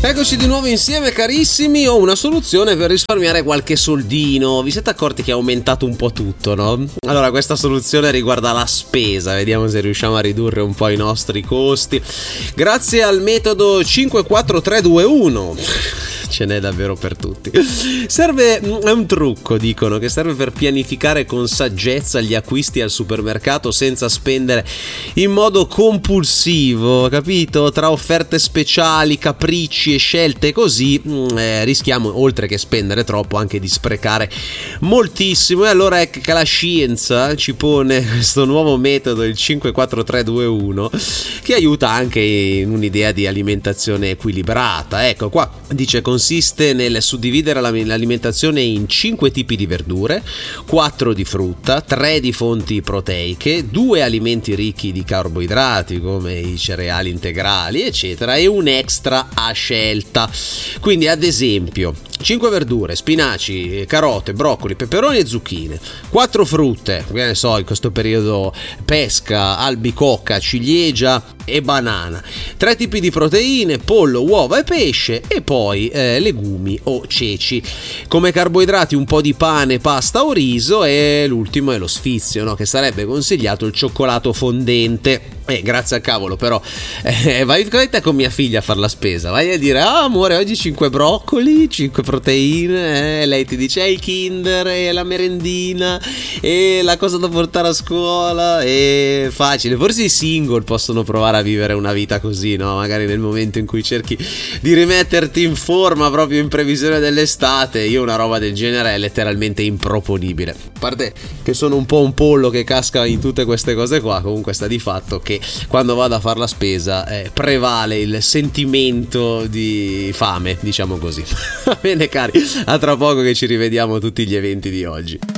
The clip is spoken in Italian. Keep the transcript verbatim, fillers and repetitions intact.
Eccoci di nuovo insieme carissimi, ho una soluzione per risparmiare qualche soldino. Vi siete accorti che è aumentato un po' tutto, no? Allora questa soluzione riguarda la spesa, vediamo se riusciamo a ridurre un po' i nostri costi grazie al metodo cinque quattro tre due uno. Ce n'è davvero per tutti. Serve, è un trucco, dicono, che serve per pianificare con saggezza gli acquisti al supermercato senza spendere in modo compulsivo, capito? Tra offerte speciali, capricci e scelte così eh, rischiamo, oltre che spendere troppo, anche di sprecare moltissimo. E allora ecco che la scienza ci pone questo nuovo metodo, il cinque quattro tre due uno, che aiuta anche in un'idea di alimentazione equilibrata. Ecco qua, dice, consiste nel suddividere l'alimentazione in cinque tipi di verdure, quattro di frutta, tre di fonti proteiche, due alimenti ricchi di carboidrati come i cereali integrali eccetera e un extra a scelta. Quindi ad esempio cinque verdure, spinaci, carote, broccoli, peperoni e zucchine, quattro frutte, che ne so, in questo periodo pesca, albicocca, ciliegia e banana, tre tipi di proteine, pollo, uova e pesce, e poi eh, legumi o ceci. Come carboidrati un po' di pane, pasta o riso, e l'ultimo è lo sfizio, no? Che sarebbe consigliato il cioccolato fondente. Eh, grazie al cavolo, però eh, vai vai te con mia figlia a fare la spesa, vai a dire: ah amore, oggi cinque broccoli, cinque proteine, eh, lei ti dice: è il Kinder, e la merendina, e la cosa da portare a scuola. È facile, forse i single possono provare a vivere una vita così, no? Magari nel momento in cui cerchi di rimetterti in forma proprio in previsione dell'estate. Io una roba del genere è letteralmente improponibile. A parte che sono un po' un pollo che casca in tutte queste cose qua, comunque sta di fatto che quando vado a fare la spesa eh, prevale il sentimento di fame, diciamo così. Va bene cari, a tra poco che ci rivediamo tutti gli eventi di oggi.